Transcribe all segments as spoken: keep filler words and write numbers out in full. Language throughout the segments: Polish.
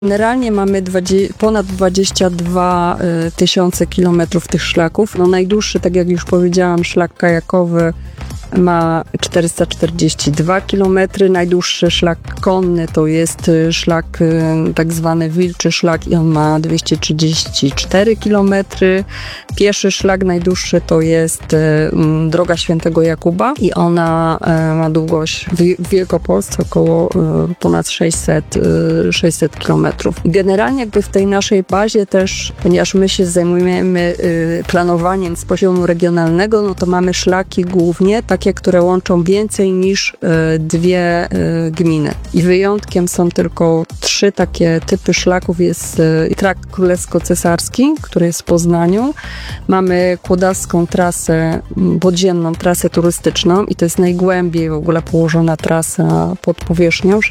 Generalnie mamy dwadzieścia, ponad dwadzieścia dwa tysiące kilometrów tych szlaków. No najdłuższy, tak jak już powiedziałam, szlak kajakowy ma czterysta czterdzieści dwa kilometry. Najdłuższy szlak konny to jest szlak tak zwany wilczy szlak i on ma dwieście trzydzieści cztery kilometry. Pieszy szlak najdłuższy to jest droga Świętego Jakuba i ona ma długość w Wielkopolsce około ponad sześćset kilometrów. Generalnie jakby w tej naszej bazie też, ponieważ my się zajmujemy planowaniem z poziomu regionalnego, no to mamy szlaki głównie takie, które łączą więcej niż dwie gminy. I wyjątkiem są tylko trzy takie typy szlaków. Jest trakt królewsko-cesarski, który jest w Poznaniu. Mamy kłodawską trasę, podziemną trasę turystyczną i to jest najgłębiej w ogóle położona trasa pod powierzchnią,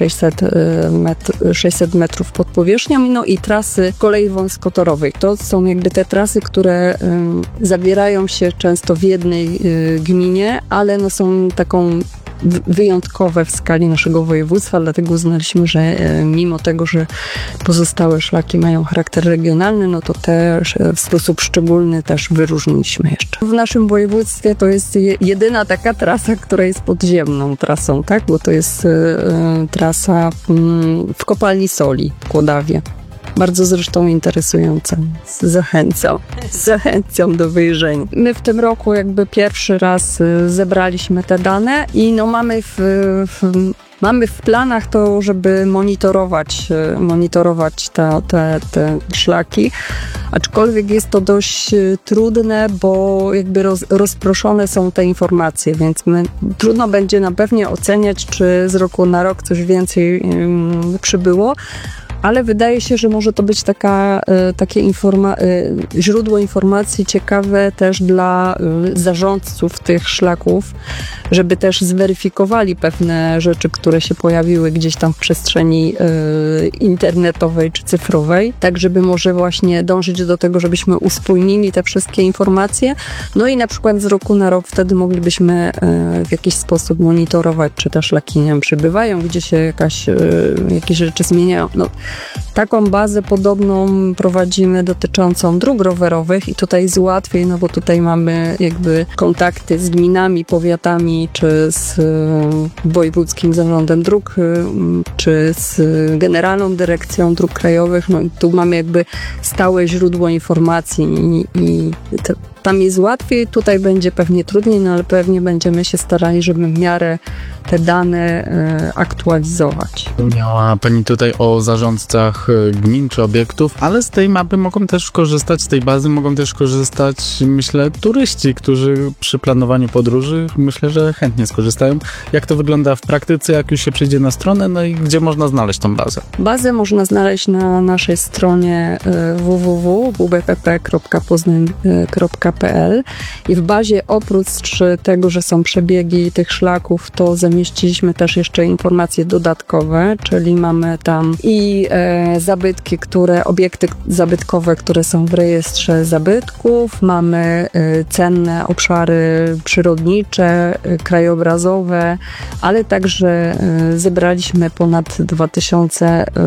sześćset metrów pod powierzchnią, no i trasy kolei wąskotorowej. To są jakby te trasy, które y, zawierają się często w jednej y, gminie, ale no są taką wyjątkowe w skali naszego województwa, dlatego uznaliśmy, że e, mimo tego, że pozostałe szlaki mają charakter regionalny, no to też w sposób szczególny też wyróżniliśmy jeszcze. W naszym województwie to jest je, jedyna taka trasa, która jest podziemną trasą, tak? Bo to jest e, trasa w, w kopalni soli w Kłodawie. Bardzo zresztą interesująca. Zachęcam. Zachęcam do wyjrzenia. My w tym roku jakby pierwszy raz zebraliśmy te dane i no mamy w, w Mamy w planach to, żeby monitorować, monitorować te, te, te szlaki, aczkolwiek jest to dość trudne, bo jakby roz, rozproszone są te informacje, więc my, trudno będzie na pewno oceniać, czy z roku na rok coś więcej um, przybyło. Ale wydaje się, że może to być taka, takie informa- źródło informacji ciekawe też dla zarządców tych szlaków, żeby też zweryfikowali pewne rzeczy, które się pojawiły gdzieś tam w przestrzeni internetowej czy cyfrowej, tak żeby może właśnie dążyć do tego, żebyśmy uspójnili te wszystkie informacje, no i na przykład z roku na rok wtedy moglibyśmy w jakiś sposób monitorować, czy te szlaki nie wiem, przybywają, gdzie się jakaś, jakieś rzeczy zmieniają. No, taką bazę podobną prowadzimy dotyczącą dróg rowerowych i tutaj jest łatwiej, no bo tutaj mamy jakby kontakty z gminami, powiatami, czy z wojewódzkim zarządem dróg, czy z Generalną Dyrekcją Dróg Krajowych. No i tu mamy jakby stałe źródło informacji i, i te, tam jest łatwiej, tutaj będzie pewnie trudniej, no ale pewnie będziemy się starali, żeby w miarę te dane e, aktualizować. Wspomniała Pani tutaj o zarządcach gmin czy obiektów, ale z tej mapy mogą też korzystać, z tej bazy mogą też korzystać, myślę, turyści, którzy przy planowaniu podróży, myślę, że chętnie skorzystają. Jak to wygląda w praktyce, jak już się przyjdzie na stronę, no i gdzie można znaleźć tą bazę? Bazę można znaleźć na naszej stronie w w w kropka w b p p kropka poznań kropka p l i w bazie oprócz tego, że są przebiegi tych szlaków, to zamieściliśmy też jeszcze informacje dodatkowe, czyli mamy tam i e, zabytki, które, obiekty zabytkowe, które są w rejestrze zabytków, mamy e, cenne obszary przyrodnicze, e, krajobrazowe, ale także e, zebraliśmy ponad dwa tysiące,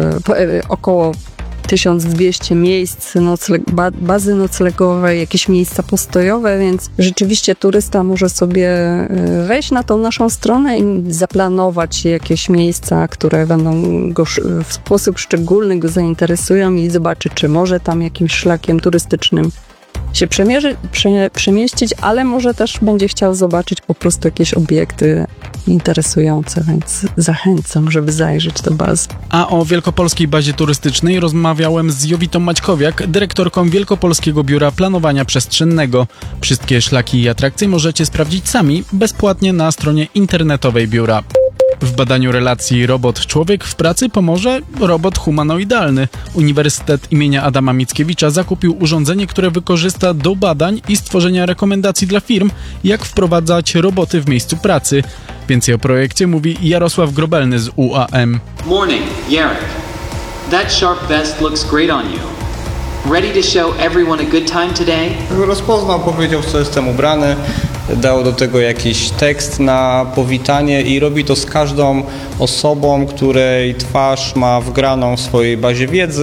e, około tysiąc dwieście miejsc, nocleg, bazy noclegowe, jakieś miejsca postojowe, więc rzeczywiście turysta może sobie wejść na tą naszą stronę i zaplanować jakieś miejsca, które będą go w sposób szczególny go zainteresują i zobaczy, czy może tam jakimś szlakiem turystycznym się przemierzy, prze, przemieścić, ale może też będzie chciał zobaczyć po prostu jakieś obiekty interesujące, więc zachęcam, żeby zajrzeć do bazy. A o Wielkopolskiej Bazie Turystycznej rozmawiałem z Jowitą Maćkowiak, dyrektorką Wielkopolskiego Biura Planowania Przestrzennego. Wszystkie szlaki i atrakcje możecie sprawdzić sami, bezpłatnie na stronie internetowej biura. W badaniu relacji robot-człowiek w pracy pomoże robot humanoidalny. Uniwersytet imienia Adama Mickiewicza zakupił urządzenie, które wykorzysta do badań i stworzenia rekomendacji dla firm, jak wprowadzać roboty w miejscu pracy. Więcej o projekcie mówi Jarosław Grobelny z U A M. Morning, Jarek. That sharp vest looks great on you. Ready to show everyone a good time today? Rozpoznał, powiedział, co jestem ubrany. dało do tego jakiś tekst na powitanie i robi to z każdą osobą, której twarz ma wgraną w swojej bazie wiedzy.